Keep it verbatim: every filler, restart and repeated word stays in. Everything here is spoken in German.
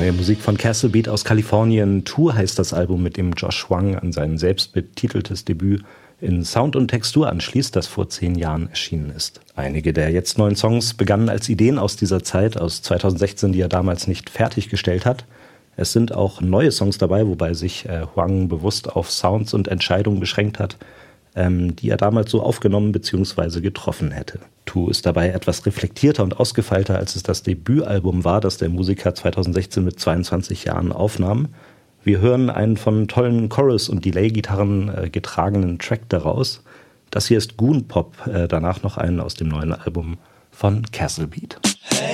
Neue Musik von Castle Beat aus Kalifornien. Two heißt das Album, mit dem Josh Wang an sein selbstbetiteltes Debüt in Sound und Textur anschließt, das vor zehn Jahren erschienen ist. Einige der jetzt neuen Songs begannen als Ideen aus dieser Zeit, aus zweitausendsechzehn, die er damals nicht fertiggestellt hat. Es sind auch neue Songs dabei, wobei sich äh, Wang bewusst auf Sounds und Entscheidungen beschränkt hat, ähm, die er damals so aufgenommen bzw. getroffen hätte. Two ist dabei etwas reflektierter und ausgefeilter, als es das Debütalbum war, das der Musiker zweitausendsechzehn mit zweiundzwanzig Jahren aufnahm. Wir hören einen von tollen Chorus- und Delay-Gitarren äh, getragenen Track daraus. Das hier ist Goon Pop, äh, danach noch einen aus dem neuen Album von Castle Beat.